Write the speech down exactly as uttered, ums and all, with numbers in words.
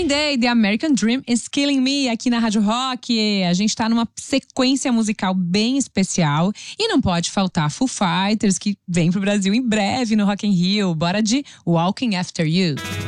Green Day, The American Dream is Killing Me, aqui na Rádio Rock. A gente tá numa sequência musical bem especial e não pode faltar Foo Fighters, que vem pro Brasil em breve no Rock in Rio. Bora de Walking After You.